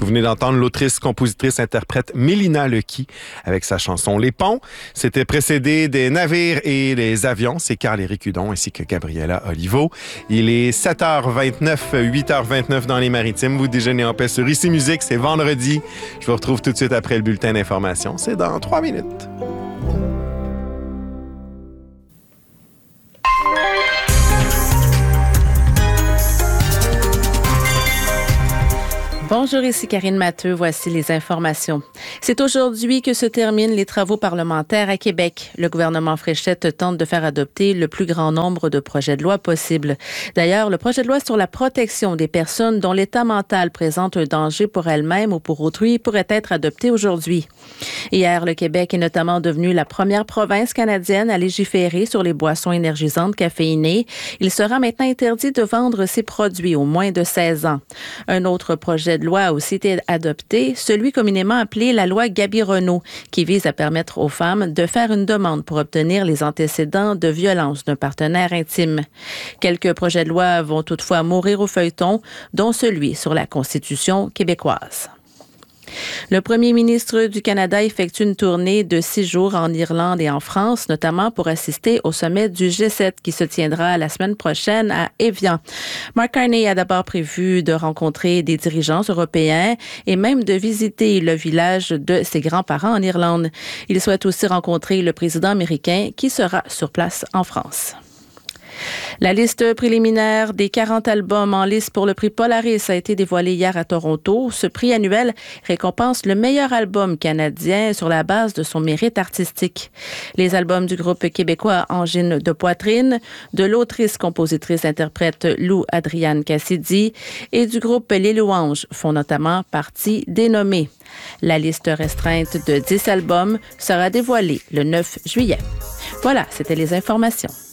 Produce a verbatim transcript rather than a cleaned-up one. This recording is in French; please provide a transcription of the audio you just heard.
venez d'entendre l'autrice, compositrice, interprète Mélina Lequi avec sa chanson Les Ponts. C'était précédé des navires et des avions. C'est Carl-Éric Hudon ainsi que Gabriela Olivo. Il est sept heures vingt-neuf, huit heures vingt-neuf dans les Maritimes. Vous déjeunez en paix sur Ici Musique. C'est vendredi. Je vous retrouve tout de suite après le bulletin d'information. C'est dans trois minutes. Bonjour, ici Karine Matteux. Voici les informations. C'est aujourd'hui que se terminent les travaux parlementaires à Québec. Le gouvernement Fréchette tente de faire adopter le plus grand nombre de projets de loi possible. D'ailleurs, le projet de loi sur la protection des personnes dont l'état mental présente un danger pour elles-mêmes ou pour autrui pourrait être adopté aujourd'hui. Hier, le Québec est notamment devenu la première province canadienne à légiférer sur les boissons énergisantes caféinées. Il sera maintenant interdit de vendre ces produits aux moins de seize ans. Un autre projet de loi a aussi été adopté, celui communément appelé la loi Gabi-Renault, qui vise à permettre aux femmes de faire une demande pour obtenir les antécédents de violence d'un partenaire intime. Quelques projets de loi vont toutefois mourir au feuilleton, dont celui sur la Constitution québécoise. Le premier ministre du Canada effectue une tournée de six jours en Irlande et en France, notamment pour assister au sommet du G sept qui se tiendra la semaine prochaine à Évian. Mark Carney a d'abord prévu de rencontrer des dirigeants européens et même de visiter le village de ses grands-parents en Irlande. Il souhaite aussi rencontrer le président américain qui sera sur place en France. La liste préliminaire des quarante albums en lice pour le prix Polaris a été dévoilée hier à Toronto. Ce prix annuel récompense le meilleur album canadien sur la base de son mérite artistique. Les albums du groupe québécois Angine de poitrine, de l'autrice, compositrice, interprète Lou Adrienne Cassidy et du groupe Les Louanges font notamment partie des nommés. La liste restreinte de dix albums sera dévoilée le neuf juillet. Voilà, c'était les informations.